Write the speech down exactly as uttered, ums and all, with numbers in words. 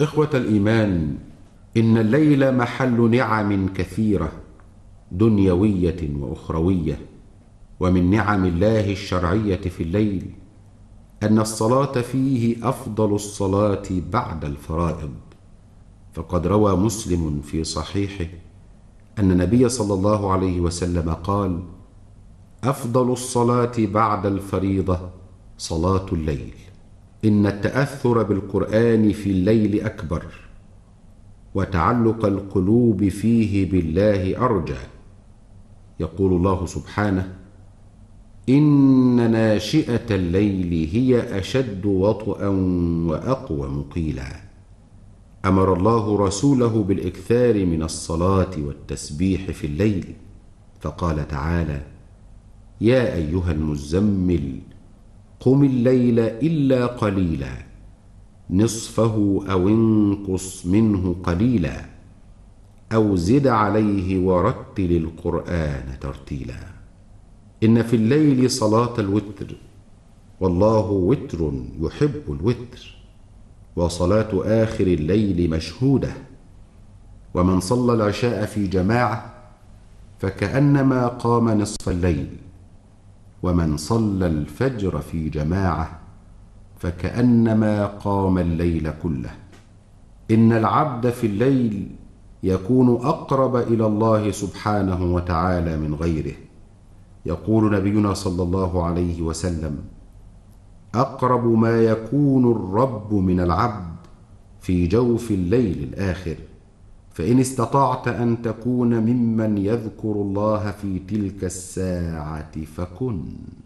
إخوة الإيمان، إن الليل محل نعم كثيرة دنيوية وأخروية. ومن نعم الله الشرعية في الليل أن الصلاة فيه أفضل الصلاة بعد الفرائض. فقد روى مسلم في صحيحه أن النبي صلى الله عليه وسلم قال: أفضل الصلاة بعد الفريضة صلاة الليل، إن التأثر بالقرآن في الليل أكبر، وتعلق القلوب فيه بالله أرجى. يقول الله سبحانه: إن ناشئة الليل هي أشد وطئا وأقوم قيلا. أمر الله رسوله بالإكثار من الصلاة والتسبيح في الليل، فقال تعالى: يا أيها المزمل قم الليل إلا قليلا نصفه أو انقص منه قليلا أو زد عليه ورتل القرآن ترتيلا. إن في الليل صلاة الوتر، والله وتر يحب الوتر، وصلاة آخر الليل مشهودة. ومن صلى العشاء في جماعة فكأنما قام نصف الليل، ومن صلى الفجر في جماعة فكأنما قام الليل كله. إن العبد في الليل يكون أقرب إلى الله سبحانه وتعالى من غيره. يقول نبينا صلى الله عليه وسلم: أقرب ما يكون الرب من العبد في جوف الليل الآخر، فإن استطعت أن تكون ممن يذكر الله في تلك الساعة فكن.